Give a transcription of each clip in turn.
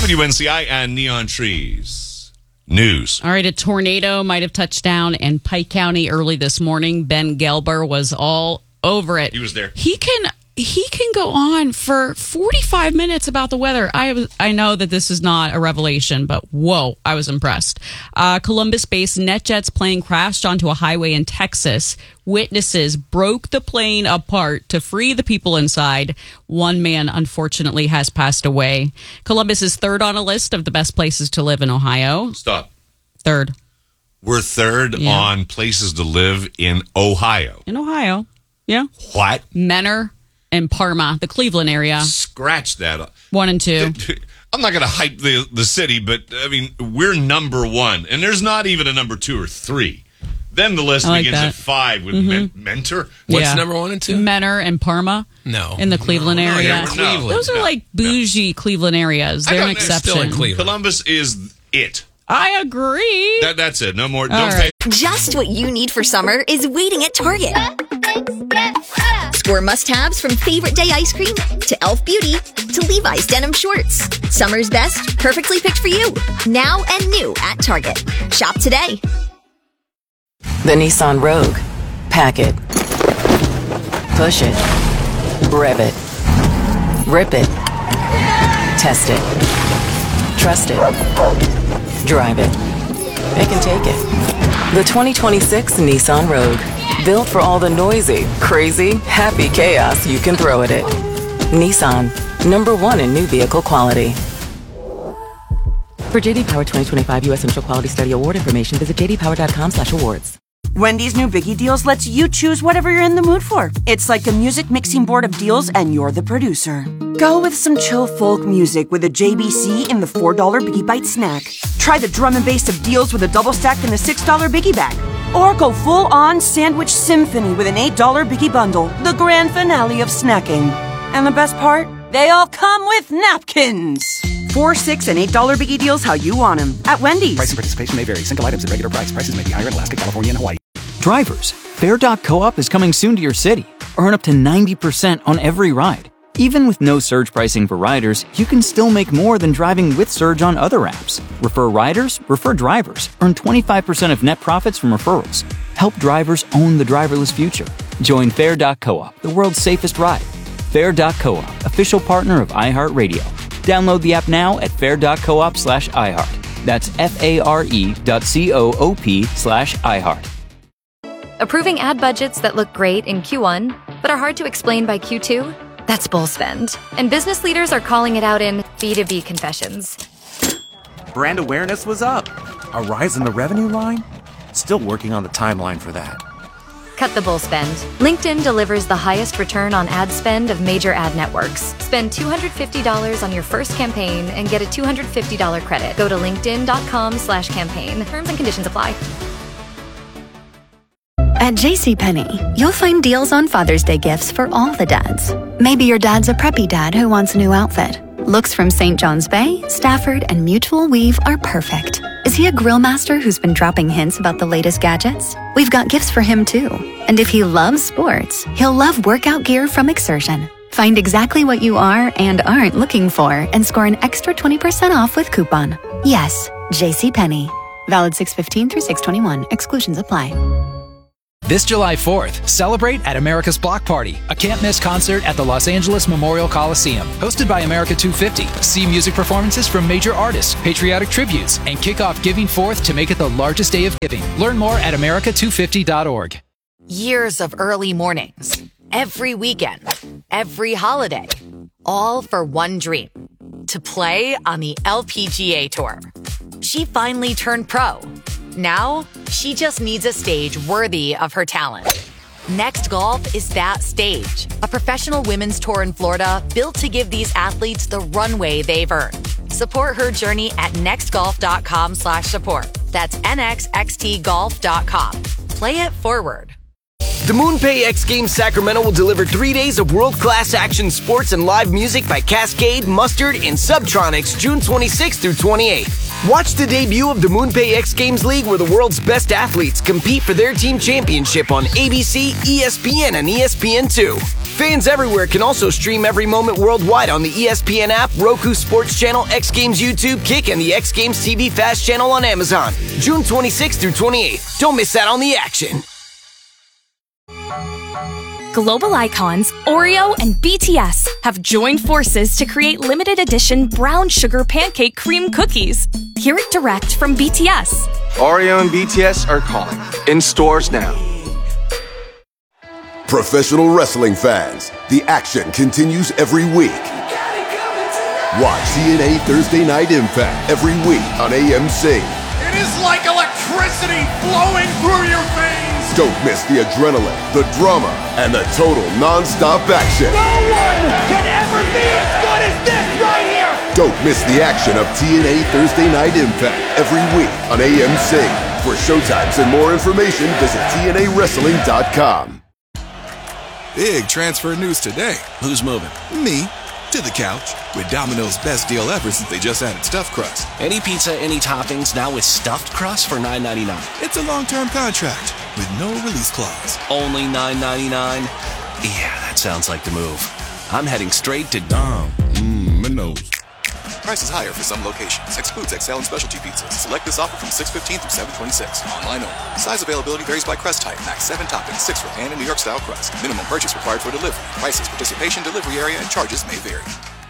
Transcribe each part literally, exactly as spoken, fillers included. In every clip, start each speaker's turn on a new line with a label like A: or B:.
A: W N C I and Neon Trees. News.
B: All right, a tornado might have touched down in Pike County early this morning. Ben Gelber was all over it.
A: He was there.
B: He can he can go on for forty-five minutes about the weather. I was, I know that this is not a revelation, but whoa, I was impressed. Uh, Columbus-based NetJets plane crashed onto a highway in Texas. Witnesses broke the plane apart to free the people inside. One man, unfortunately, has passed away. Columbus is third on a list of the best places to live in Ohio.
A: Stop.
B: Third.
A: We're third
B: Yeah.
A: on places to live in Ohio.
B: In Ohio. Yeah.
A: What?
B: Menor and Parma, the Cleveland area.
A: Scratch that.
B: One and two.
A: I'm not going to hype the, the city, but, I mean, we're number one. And there's not even a number two or three. Then the list
B: like
A: begins
B: that.
A: at five with
B: Mm-hmm.
A: men- Mentor.
C: What's
B: Yeah.
C: number one and two?
B: Menor and Parma.
C: No.
B: In the Cleveland
C: No, no,
B: area.
C: no, Cleveland.
B: Those are
A: No,
B: like bougie Cleveland areas.
A: I
B: They're an
A: don't- it's
B: exception.
C: still in Cleveland.
A: Columbus is it.
B: I agree.
A: That, that's it. No more.
B: All
A: Don't
B: right.
A: pay.
D: Just what you need for summer is waiting at Target. Score must-haves from favorite day ice cream to Elf Beauty to Levi's denim shorts. Summer's best, perfectly picked for you. Now and new at Target. Shop today.
E: The Nissan Rogue. Pack it. Push it. Rev it. Rip it. Test it. Trust it. Drive it. It can take it. The twenty twenty-six Nissan Rogue. Built for all the noisy, crazy, happy chaos you can throw at it. Nissan. Number one in new vehicle quality. For J D Power twenty twenty-five U S Initial Quality Study Award information, visit j d power dot com slash awards.
F: Wendy's new Biggie Deals lets you choose whatever you're in the mood for. It's like a music mixing board of deals, and you're the producer. Go with some chill folk music with a J B C in the four dollar Biggie Bite snack. Try the drum and bass of deals with a double stack in the six dollar Biggie Bag. Or go full-on sandwich symphony with an eight dollar Biggie Bundle, the grand finale of snacking. And the best part? They all come with napkins. Four, six, and eight dollar Biggie Deals how you want them at Wendy's.
G: Price and participation may vary. Single items at regular price. Prices may be higher in Alaska, California, and Hawaii.
H: Drivers, Fair dot co-op is coming soon to your city. Earn up to ninety percent on every ride. Even with no surge pricing for riders, you can still make more than driving with Surge on other apps. Refer riders, refer drivers. Earn twenty-five percent of net profits from referrals. Help drivers own the driverless future. Join Fair dot co-op, the world's safest ride. Fair dot co-op, official partner of iHeartRadio. Download the app now at fair dot coop slash iHeart. That's F-A-R-E dot C-O-O-P slash iHeart.
I: Approving ad budgets that look great in Q one, but are hard to explain by Q two? That's bull spend. And business leaders are calling it out in B two B confessions.
G: Brand awareness was up. A rise in the revenue line? Still working on the timeline for that.
I: Cut the bull spend. LinkedIn delivers the highest return on ad spend of major ad networks. Spend two hundred fifty dollars on your first campaign and get a two hundred fifty dollars credit. Go to linkedin.com slash campaign. Terms and conditions apply.
J: At JCPenney, you'll find deals on Father's Day gifts for all the dads. Maybe your dad's a preppy dad who wants a new outfit. Looks from Saint John's Bay, Stafford, and Mutual Weave are perfect. Is he a grill master who's been dropping hints about the latest gadgets? We've got gifts for him too. And if he loves sports, he'll love workout gear from Exertion. Find exactly what you are and aren't looking for and score an extra twenty percent off with coupon. Yes, JCPenney. Valid six fifteen through six twenty-one. Exclusions apply.
K: This July fourth, celebrate at America's Block Party, a can't-miss concert at the Los Angeles Memorial Coliseum. Hosted by America two fifty. See music performances from major artists, patriotic tributes, and kick off Giving Forth to make it the largest day of giving. Learn more at america two fifty dot org.
L: Years of early mornings, every weekend, every holiday, all for one dream, to play on the L P G A Tour. She finally turned pro. Now, she just needs a stage worthy of her talent. Next Golf is that stage. A professional women's tour in Florida built to give these athletes the runway they've earned. Support her journey at nextgolf.com slash support. That's nxxt golf dot com. Play it forward.
M: The MoonPay X Games Sacramento will deliver three days of world-class action sports and live music by Cascade, Mustard, and Subtronics June twenty-sixth through twenty-eighth. Watch the debut of the MoonPay X Games League where the world's best athletes compete for their team championship on A B C, E S P N, and E S P N two. Fans everywhere can also stream every moment worldwide on the E S P N app, Roku Sports Channel, X Games YouTube, Kick, and the X Games T V Fast channel on Amazon. June twenty-sixth through twenty-eighth. Don't miss out on the action.
C: Global icons Oreo and B T S have joined forces to create limited edition brown sugar pancake cream cookies. Hear it direct from B T S.
N: Oreo and B T S are calling. In stores now.
O: Professional wrestling fans, the action continues every week. Watch T N A Thursday Night Impact every week on A M C.
P: It is like electricity flowing through your veins.
O: Don't miss the adrenaline, the drama, and the total non-stop action.
P: No one can ever be as good as this right here.
O: Don't miss the action of T N A Thursday Night Impact every week on A M C. For showtimes and more information, visit T N A wrestling dot com.
Q: Big transfer news today.
R: Who's moving?
Q: Me. To the couch. With Domino's best deal ever since they just added stuffed crust.
R: Any pizza, any toppings, now with stuffed crust for nine ninety-nine.
Q: It's a long-term contract with no release clause.
R: Only nine ninety-nine? Yeah, that sounds like the move. I'm heading straight to Dom.
Q: Mmm, Minos. Prices higher for some locations. Excludes X L and specialty pizzas. Select this offer from six fifteen through seven twenty-six. Online only. Size availability varies by crust type. Max seven toppings, six for pan and New York style crust. Minimum purchase required for delivery. Prices, participation, delivery area, and charges may vary.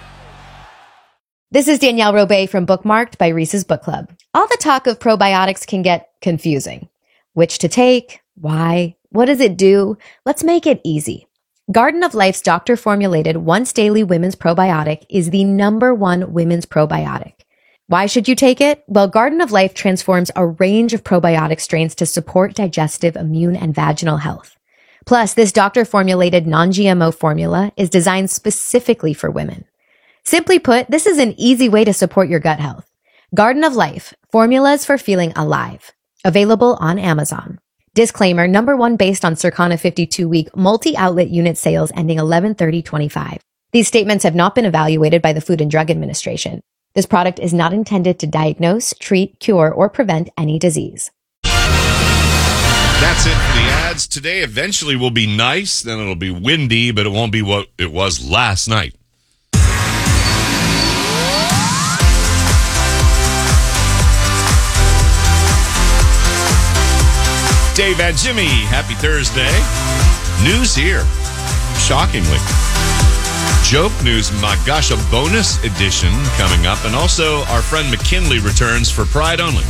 S: This is Danielle Robay from Bookmarked by Reese's Book Club. All the talk of probiotics can get confusing. Which to take? Why? What does it do? Let's make it easy. Garden of Life's doctor-formulated once-daily women's probiotic is the number one women's probiotic. Why should you take it? Well, Garden of Life transforms a range of probiotic strains to support digestive, immune, and vaginal health. Plus, this doctor-formulated non-G M O formula is designed specifically for women. Simply put, this is an easy way to support your gut health. Garden of Life, formulas for feeling alive. Available on Amazon. Disclaimer, number one based on Circana fifty-two week multi-outlet unit sales ending eleven thirty twenty-five. These statements have not been evaluated by the Food and Drug Administration. This product is not intended to diagnose, treat, cure, or prevent any disease.
A: That's it for the ads. Today eventually will be nice, then it'll be windy, but it won't be what it was last night. Dave and Jimmy, happy Thursday. News here, shockingly. Joke news, my gosh, a bonus edition coming up. And also, our friend McKinley returns for Pride Only.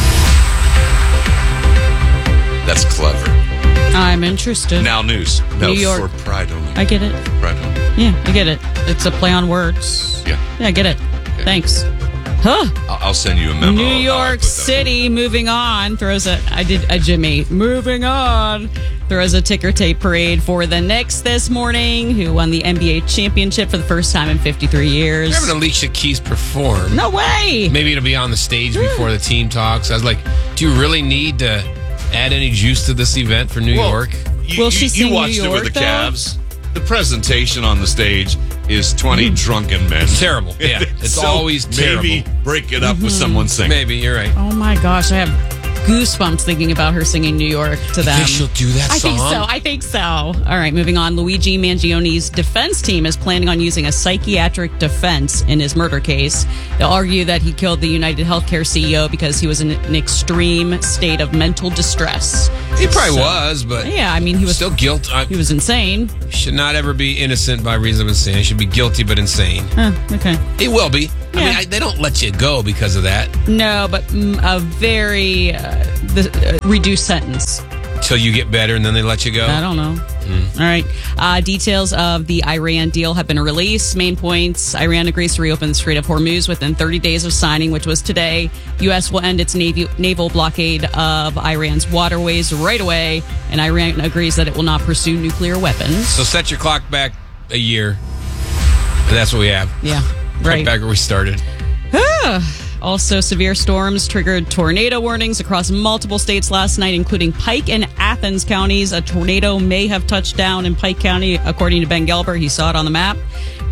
A: That's clever.
B: I'm interested.
A: Now news. No,
B: New York.
A: for Pride Only.
B: I get it.
A: Pride Only.
B: Yeah, I get it. It's a play on words.
A: Yeah.
B: Yeah, I get it. Okay. Thanks. Huh.
A: I'll send you a memo.
B: New York City, moving on, throws a, I did a Jimmy, moving on, throws a ticker tape parade for the Knicks this morning, who won the N B A championship for the first time in fifty-three years.
T: We're having Alicia Keys perform.
B: No way.
T: Maybe it'll be on the stage before the team talks. I was like, do you really need to add any juice to this event for New
A: well,
T: York?
A: You, Will she you, sing you watched New York, it with the though? Cavs. The presentation on the stage is twenty mm. drunken men.
T: It's terrible. Yeah, it's so always terrible.
A: Maybe break it up mm-hmm. with someone singing.
T: Maybe, you're right.
B: Oh my gosh, I have goosebumps thinking about her singing New York to them.
T: You think she'll do that
B: I
T: song?
B: think so. I think so. All right, moving on. Luigi Mangione's defense team is planning on using a psychiatric defense in his murder case. They'll argue that he killed the United Healthcare C E O because he was in an extreme state of mental distress.
T: He probably
B: so,
T: was, but
B: yeah, I mean, he was
T: still guilty.
B: He was insane.
T: Should not ever be innocent by reason of insanity. He should be guilty but insane.
B: Huh, okay.
T: He will be.
B: Yeah.
T: I mean, I, they don't let you go because of that.
B: No, but mm, a very uh, the, uh, reduced sentence.
T: Till you get better and then they let you go?
B: I don't know. Mm. All right. Uh, details of the Iran deal have been released. Main points. Iran agrees to reopen the Strait of Hormuz within thirty days of signing, which was today. U S will end its Navy, naval blockade of Iran's waterways right away. And Iran agrees that it will not pursue nuclear weapons.
T: So set your clock back a year. And that's what we have.
B: Yeah.
T: Right,
B: right
T: back where we started.
B: Also, severe storms triggered tornado warnings across multiple states last night, including Pike and Athens counties. A tornado may have touched down in Pike County, according to Ben Gelber. He saw it on the map.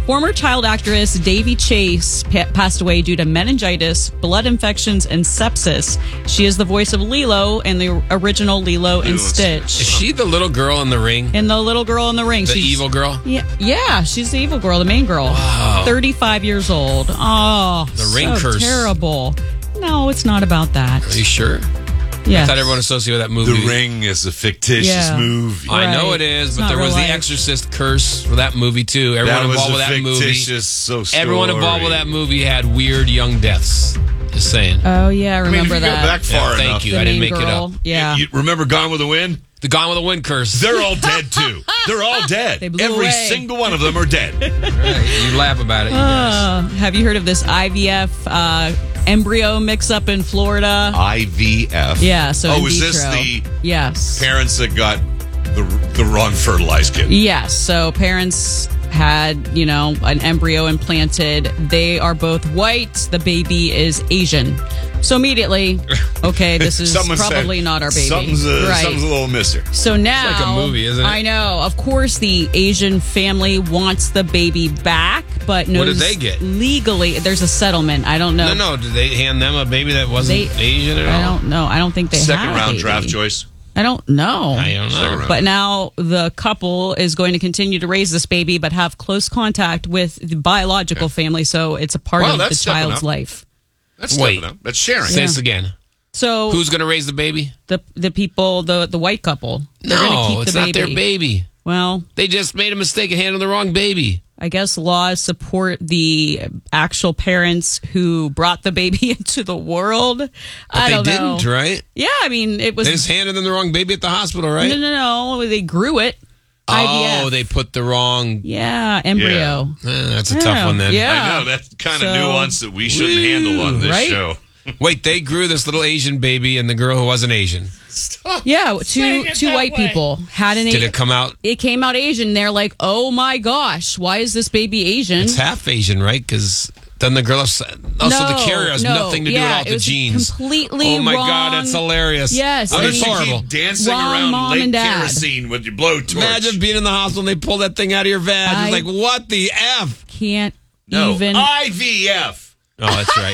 B: Former child actress Davy Chase pa- passed away due to meningitis, blood infections, and sepsis. She is the voice of Lilo in the original Lilo and Stitch.
T: Is she the little girl in the ring?
B: In the little girl in the ring.
T: The
B: She's-
T: evil girl?
B: Yeah, yeah, she's the evil girl, the main girl.
T: Wow.
B: thirty-five years old. Oh,
T: The ring
B: so
T: curse.
B: terrible. No, it's not about that.
T: Are you sure?
B: Yeah.
T: I thought everyone associated with that movie.
A: The Ring is a fictitious
B: Yeah.
A: movie.
T: I know
B: Right.
T: it is,
B: It's
T: but
B: not
T: there was
B: real
T: the
B: life.
T: Exorcist curse for that movie too. Everyone
A: That was
T: involved
A: a
T: with that movie.
A: fictitious so
T: Everyone involved with
A: story.
T: that movie had weird young deaths. Just saying.
B: Oh, yeah, I
A: I mean,
B: remember
A: if you
B: that.
A: go back far
T: Yeah, thank
A: enough,
T: you.
B: The
T: I didn't
B: main
T: make it
B: girl.
T: up.
B: Yeah.
A: You remember Gone with the Wind?
T: The Gone with the Wind curse.
A: They're all dead too. They're all dead.
B: They blew
A: Every
B: away.
A: single one of them are dead.
T: Right, you laugh about it, you guys.
B: Uh, have you heard of this I V F uh, embryo mix-up in Florida?
A: I V F.
B: Yeah, so
A: oh,
B: in
A: is this
B: vitro.
A: the
B: Yes.
A: parents that got the the wrong fertilized kid?
B: Yes. So parents had, you know, an embryo implanted. They are both white. The baby is Asian. So immediately, okay, this is
A: Someone
B: probably
A: said,
B: not our baby.
A: Something's a,
B: right.
A: something's a little mister.
B: So now,
T: like a movie, isn't it?
B: I know. Of course, the Asian family wants the baby back, but knows
T: What did they get?
B: legally there's a settlement. I don't know.
T: No, no. Did they hand them a baby that wasn't
B: They-
T: Asian at all?
B: I don't know. I don't think they
A: Second
B: had a
A: round
B: baby.
A: draft choice.
B: I don't know.
T: I don't know.
A: Second round.
B: But now the couple is going to continue to raise this baby, but have close contact with the biological family, so it's a part
A: Well,
B: of the
A: that's stepping
B: child's
A: up.
B: life.
A: That's
T: Wait.
A: stepping up. That's sharing.
T: Say this again.
B: So
T: Who's going to raise the baby?
B: the the people, the the white couple, they're
T: no,
B: going to keep
T: it's
B: the
T: not
B: baby.
T: their baby.
B: Well,
T: They just made a mistake and handed the wrong baby.
B: I guess laws support the actual parents who brought the baby into the world.
T: But
B: I
T: they
B: don't know.
T: didn't, right?
B: Yeah, I mean it was.
T: They just handed them the wrong baby at the hospital, right?
B: No, no, no. They grew it. I V F.
T: Oh, they put the wrong.
B: Yeah, embryo.
T: Eh, that's a
B: Yeah.
T: tough one then.
B: Yeah.
A: I know that's kind of
B: So-
A: nuance that we shouldn't handle on this
B: right?
A: show.
T: Wait, they grew this little Asian baby and the girl who wasn't Asian.
B: Yeah, two two white people had an.
T: Did it come out?
B: It came out Asian. They're like, oh my gosh, why is this baby Asian?
T: It's half Asian, right? Because then the girl also
B: No,
T: the carrier has
B: no.
T: nothing to do
B: Yeah,
T: with all
B: it
T: the
B: was
T: genes.
B: completely
T: Oh my
B: wrong.
T: god, that's hilarious.
B: Yes,
T: oh,
B: I
T: that's
B: mean-
T: horrible.
A: Keep dancing
B: Wrong
A: around
B: mom
A: Lake
B: and dad.
A: Kerosene with your blowtorch.
T: Imagine being in the hospital and they pull that thing out of your vag.
B: I-
T: It's like, what the F?
B: Can't
A: no,
B: even.
A: I V F.
T: Oh, that's right.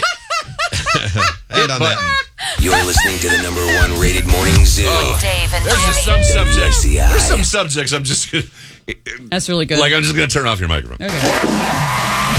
A: Hit on that.
U: You're listening to the number one rated morning zoo.
L: Dave and
A: There's just
L: Jimmy.
A: some subjects.
U: W C I.
A: There's some subjects I'm just gonna,
B: That's really good.
A: like I'm just gonna turn off your microphone.
B: Okay.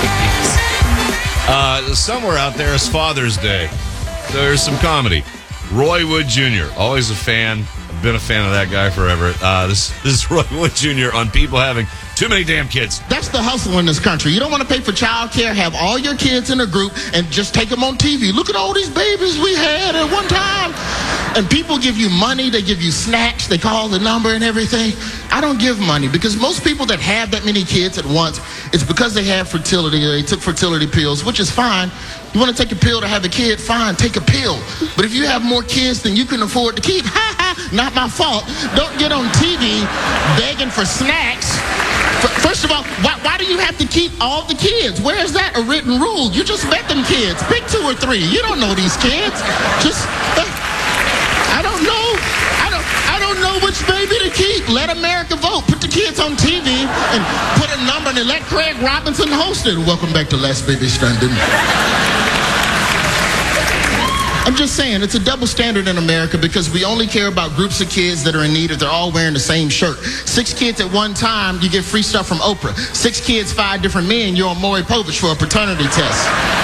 A: Uh, somewhere out there is Father's Day. There's some comedy. Roy Wood Junior Always a fan. I've been a fan of that guy forever. Uh, this, this is Roy Wood Junior on people having too many damn kids.
V: That's the hustle in this country. You don't want to pay for child care, have all your kids in a group, and just take them on T V. Look at all these babies we had at one time. And people give you money, they give you snacks, they call the number and everything. I don't give money because most people that have that many kids at once, it's because they have fertility, they took fertility pills, which is fine. You want to take a pill to have a kid? Fine, take a pill. But if you have more kids than you can afford to keep, ha ha, not my fault. Don't get on T V begging for snacks. First of all, why, why do you have to keep all the kids? Where is that a written rule? You just met them kids. Pick two or three. You don't know these kids. Just, uh, I don't know. I don't, I don't know which baby to keep. Let America vote. Put the kids on T V and put a number and let Craig Robinson host it. Welcome back to Last Baby Standing. I'm just saying, it's a double standard in America because we only care about groups of kids that are in need if they're all wearing the same shirt. Six kids at one time, you get free stuff from Oprah. Six kids, five different men, you're on Maury Povich for a paternity test.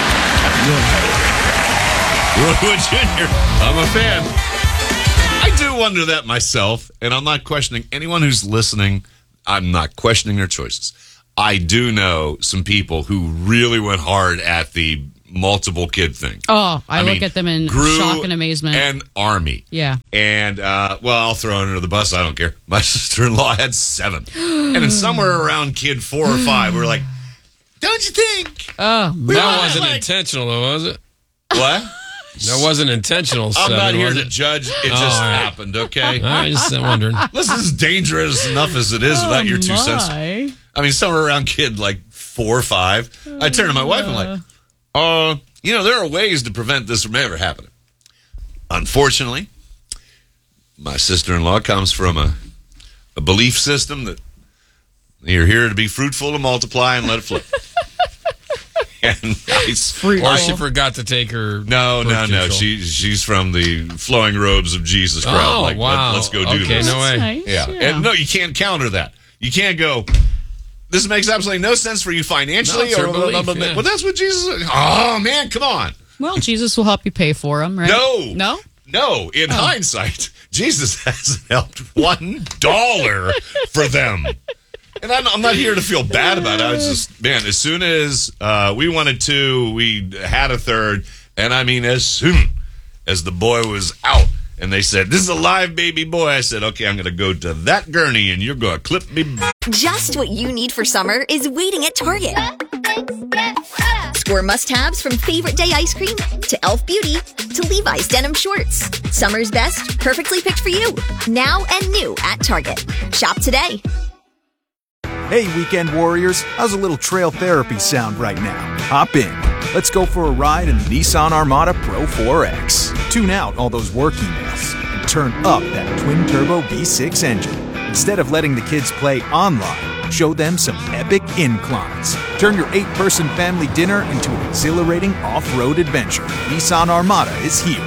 A: Roy Wood Junior I'm a fan. I do wonder that myself, and I'm not questioning anyone who's listening. I'm not questioning their choices. I do know some people who really went hard at the multiple kid thing.
B: Oh, I,
A: I
B: look
A: mean,
B: at them in
A: Gru
B: shock and amazement.
A: And Army.
B: Yeah.
A: And, uh, well, I'll throw it under the bus. I don't care. My sister-in-law had seven. And then somewhere around kid four or five, we were like, don't you think?
B: Oh,
T: that wasn't like... intentional, though, was it?
A: What?
T: That wasn't intentional.
A: I'm
T: seven,
A: not here
T: was
A: to
T: it?
A: judge. It
T: Oh,
A: just
T: all right.
A: happened, okay?
T: I just wondering.
A: This is dangerous enough as it is without
B: Oh,
A: your two
B: my.
A: cents. I mean, somewhere around kid like four or five, I turn to my wife and like, uh, you know, there are ways to prevent this from ever happening. Unfortunately, my sister-in-law comes from a, a belief system that You're here to be fruitful and multiply and let it flip. And nice.
T: Or she forgot to take her.
A: No, no,
T: birth
A: no.
T: control.
A: She she's from the flowing robes of Jesus crowd.
T: Oh,
A: like,
T: wow.
A: Let, us go do
T: Okay,
A: this.
T: no way.
B: Nice,
A: Yeah.
B: yeah.
A: And no, you can't counter that. You can't go, this makes absolutely no sense for you financially.
T: No, it's her
A: or
T: belief, yeah.
A: Well, that's what Jesus. Oh, man, come on.
B: Well, Jesus will help you pay for them, right?
A: No.
B: No?
A: No. In
B: Oh.
A: hindsight, Jesus hasn't helped one dollar for them. And I'm, I'm not here to feel bad about it. I was just, man, as soon as uh, we wanted two, we had a third. And I mean, as soon as the boy was out and they said, this is a live baby boy, I said, okay, I'm going to go to that gurney and you're going to clip me.
D: Just what you need for summer is waiting at Target. Score must-haves from Favorite Day ice cream to Elf Beauty to Levi's denim shorts. Summer's best, perfectly picked for you. Now and new at Target. Shop today.
E: Hey, weekend warriors, how's a little trail therapy sound right now? Hop in. Let's go for a ride in the Nissan Armada Pro four X. Tune out all those work emails and turn up that twin-turbo V six engine. Instead of letting the kids play online, show them some epic inclines. Turn your eight-person family dinner into an exhilarating off-road adventure. Nissan Armada is here.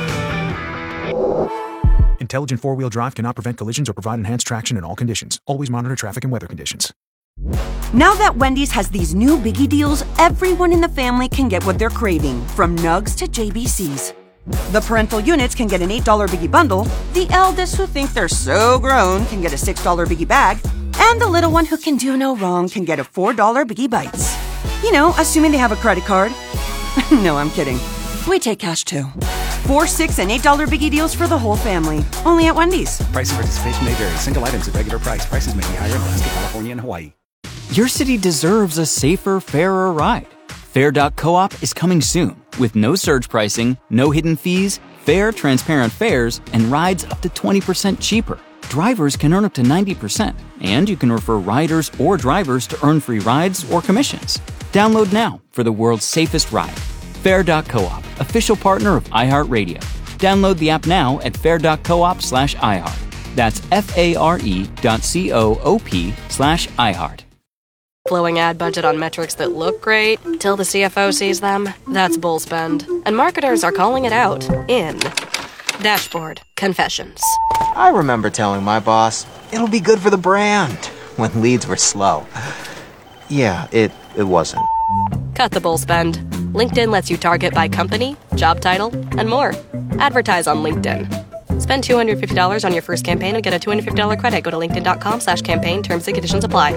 E: Intelligent four-wheel drive cannot prevent collisions or provide enhanced traction in all conditions. Always monitor traffic and weather conditions.
F: Now that Wendy's has these new biggie deals, everyone in the family can get what they're craving, from nugs to J B Cs. The parental units can get an eight dollar biggie bundle, the eldest who think they're so grown can get a six dollar biggie bag, and the little one who can do no wrong can get a four dollar biggie bites. You know, assuming they have a credit card. No, I'm kidding. We take cash too. Four, six, and eight dollar biggie deals for the whole family. Only at Wendy's.
W: Price and participation may vary. Single items at regular price. Prices may be higher in Alaska, California, and Hawaii.
H: Your city deserves a safer, fairer ride. Fair dot coop is coming soon with no surge pricing, no hidden fees, fair, transparent fares, and rides up to twenty percent cheaper. Drivers can earn up to ninety percent, and you can refer riders or drivers to earn free rides or commissions. Download now for the world's safest ride. Fair dot coop, official partner of iHeartRadio. Download the app now at fair dot coop slash iHeart. That's F-A-R-E dot C-O-O-P slash iHeart.
X: Blowing ad budget on metrics that look great till the C F O sees them. That's bull spend. And marketers are calling it out in Dashboard Confessions.
Y: I remember telling my boss, it'll be good for the brand, when leads were slow. Yeah, it, it wasn't.
X: Cut the bull spend. LinkedIn lets you target by company, job title, and more. Advertise on LinkedIn. Spend two hundred fifty dollars on your first campaign and get a two hundred fifty dollars credit. Go to linkedin.com slash campaign. Terms and conditions apply.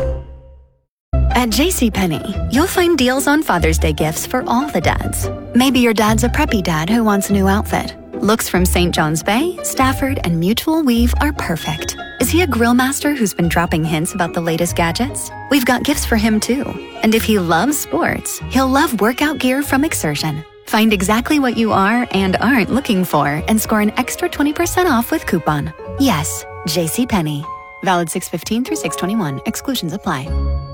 J: At JCPenney, you'll find deals on Father's Day gifts for all the dads. Maybe your dad's a preppy dad who wants a new outfit. Looks from Saint John's Bay, Stafford, and Mutual Weave are perfect. Is he a grill master who's been dropping hints about the latest gadgets? We've got gifts for him too. And if he loves sports, he'll love workout gear from Exertion. Find exactly what you are and aren't looking for and score an extra twenty percent off with coupon. Yes, JCPenney. Valid six fifteen through six twenty-one. Exclusions apply.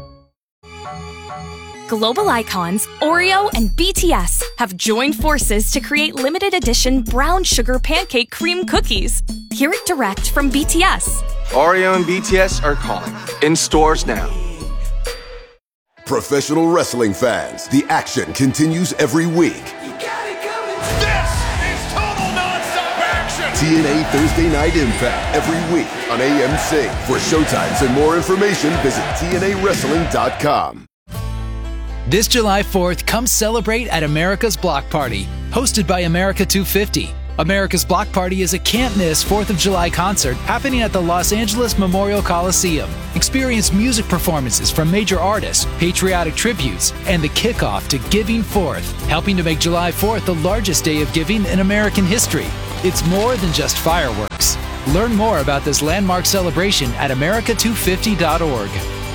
C: Global icons Oreo and B T S have joined forces to create limited edition brown sugar pancake cream cookies. Hear it direct from B T S.
N: Oreo and B T S are calling. In stores now.
O: Professional wrestling fans, the action continues every week. T N A Thursday Night Impact every week on A M C. For showtimes and more information, visit T N A wrestling dot com.
K: This July fourth, come celebrate at America's Block Party, hosted by America two fifty. America's Block Party is a can't-miss fourth of July concert happening at the Los Angeles Memorial Coliseum. Experience music performances from major artists, patriotic tributes, and the kickoff to Giving Forth, helping to make July fourth the largest day of giving in American history. It's more than just fireworks. Learn more about this landmark celebration at America two fifty dot org.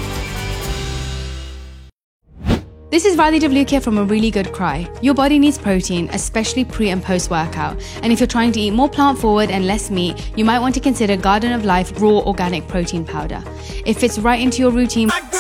Z: This is Riley DeVlukia from A Really Good Cry. Your body needs protein, especially pre and post workout. And if you're trying to eat more plant forward and less meat, you might want to consider Garden of Life Raw Organic Protein Powder. It fits right into your routine.